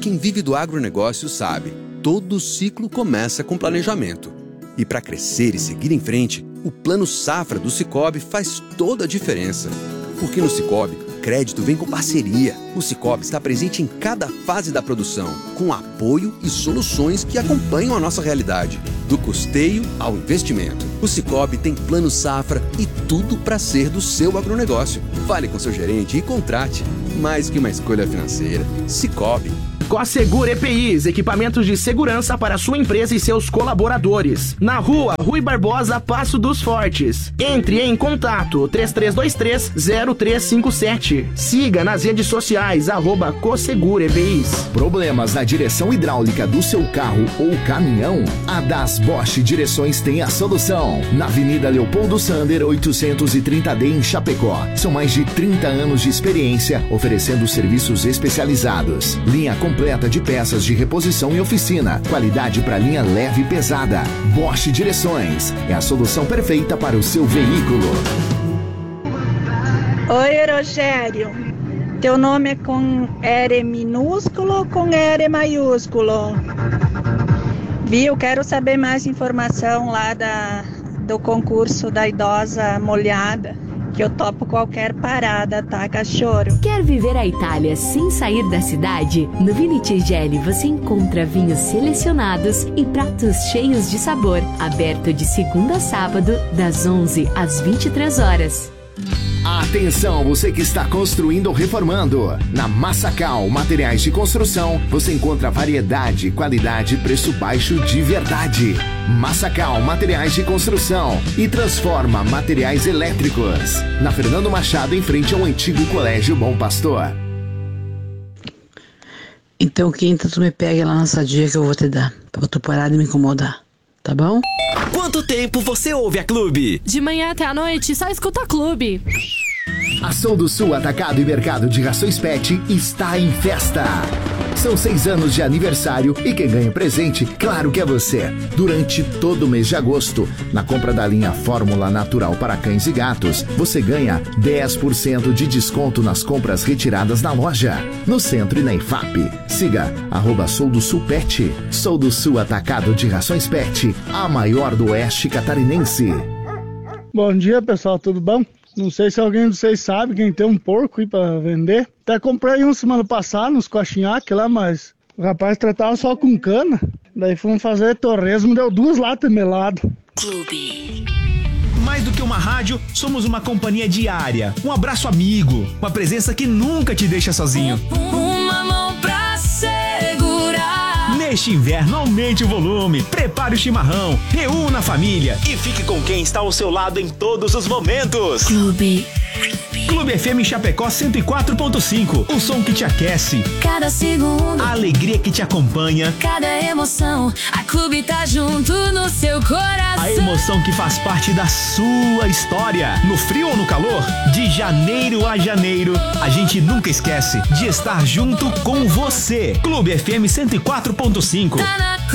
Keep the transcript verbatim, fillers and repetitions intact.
Quem vive do agronegócio sabe, todo ciclo começa com planejamento. E para crescer e seguir em frente, o Plano Safra do Sicoob faz toda a diferença. Porque no Sicoob, crédito vem com parceria. O Sicoob está presente em cada fase da produção, com apoio e soluções que acompanham a nossa realidade. Do custeio ao investimento. O Sicoob tem Plano Safra e tudo para ser do seu agronegócio. Fale com seu gerente e contrate. Mais que uma escolha financeira. Sicoob. Cosseguro E P Is, equipamentos de segurança para sua empresa e seus colaboradores. Na rua Rui Barbosa, Passo dos Fortes. Entre em contato três três dois três, zero três cinco sete. Siga nas redes sociais, arroba Cosseguro E P Is. Problemas na direção hidráulica do seu carro ou caminhão? A Das Bosch Direções tem a solução. Na Avenida Leopoldo Sander, oitocentos e trinta D, em Chapecó. São mais de trinta anos de experiência, oferecendo serviços especializados. Linha completa de peças de reposição e oficina. Qualidade para linha leve e pesada. Bosch Direções é a solução perfeita para o seu veículo. Oi, Rogério. Teu nome é com R minúsculo ou com R maiúsculo? Viu? Quero saber mais informação lá da, do concurso da idosa molhada. Que eu topo qualquer parada, tá, cachorro? Quer viver a Itália sem sair da cidade? No Vinitigeli você encontra vinhos selecionados e pratos cheios de sabor. Aberto de segunda a sábado, das onze às vinte e três horas. Atenção, você que está construindo ou reformando. Na Massacal Materiais de Construção, você encontra variedade, qualidade e preço baixo de verdade. Massacal Materiais de Construção e Transforma Materiais Elétricos. Na Fernando Machado, em frente ao antigo Colégio Bom Pastor. Então quinta tu me pega lá nessa dia que eu vou te dar, pra tu parar de me incomodar, tá bom? Quanto tempo você ouve a Clube? De manhã até a noite, só escuta a Clube. A Som do Sul Atacado e Mercado de Rações Pet está em festa. São seis anos de aniversário e quem ganha presente, claro que é você. Durante todo o mês de agosto, na compra da linha Fórmula Natural para cães e gatos, você ganha dez por cento de desconto nas compras retiradas na loja, no centro e na I F A P. Siga arroba Sou do Sul Pet. Sou do Sul Atacado de Rações Pet, a maior do oeste catarinense. Bom dia, pessoal, tudo bom? Não sei se alguém de vocês sabe quem tem um porco aí pra vender. Até comprei um semana passada, nos coxinhaques lá, mas o rapaz tratava só com cana. Daí fomos fazer torresmo, deu duas latas de melado. Clube. Mais do que uma rádio, somos uma companhia diária. Um abraço amigo, uma presença que nunca te deixa sozinho. Uma mão pra segurar. Neste inverno, aumente o volume, prepare o chimarrão, reúna a família e fique com quem está ao seu lado em todos os momentos. Clube. Clube F M Chapecó cento e quatro ponto cinco, o som que te aquece. Cada segundo. A alegria que te acompanha. Cada emoção. A Clube tá junto no seu coração. A emoção que faz parte da sua história. No frio ou no calor, de janeiro a janeiro, a gente nunca esquece de estar junto com você. Clube F M cento e quatro ponto cinco. Tá na